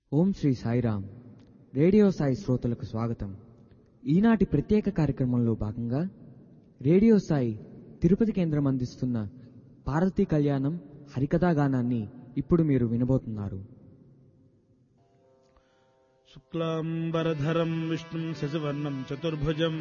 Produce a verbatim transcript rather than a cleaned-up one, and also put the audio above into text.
ఓం Shri Sairam. Radio Sai శ్రోతలకు స్వాగతం. ఈనాటి ప్రత్యేక కార్యక్రమంలో భాగంగా రేడియో సాయి తిరుపతి కేంద్రం అందిస్తున్న పార్వతీ కళ్యాణం హరికథా గానాన్ని ఇప్పుడు మీరు వినబోతున్నారు. శుక్లాంబరధరం విష్ణుం శశివర్ణం చతుర్భుజం